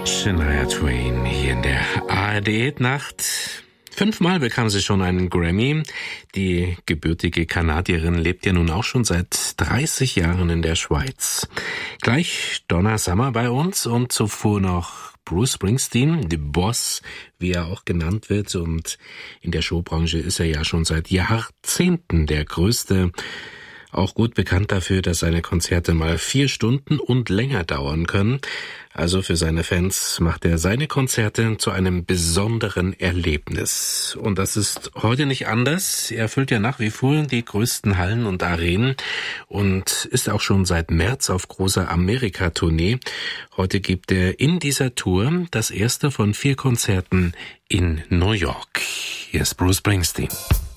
Shania Twain hier in der ARD-Nacht. 5-mal bekam sie schon einen Grammy. Die gebürtige Kanadierin lebt ja nun auch schon seit 30 Jahren in der Schweiz. Gleich Donna Summer bei uns und zuvor noch Bruce Springsteen, The Boss, wie er auch genannt wird. Und in der Showbranche ist er ja schon seit Jahrzehnten der Größte. Auch gut bekannt dafür, dass seine Konzerte mal 4 Stunden und länger dauern können. Also für seine Fans macht er seine Konzerte zu einem besonderen Erlebnis. Und das ist heute nicht anders. Er füllt ja nach wie vor die größten Hallen und Arenen und ist auch schon seit März auf großer Amerika-Tournee. Heute gibt er in dieser Tour das erste von 4 Konzerten in New York. Hier ist Bruce Springsteen.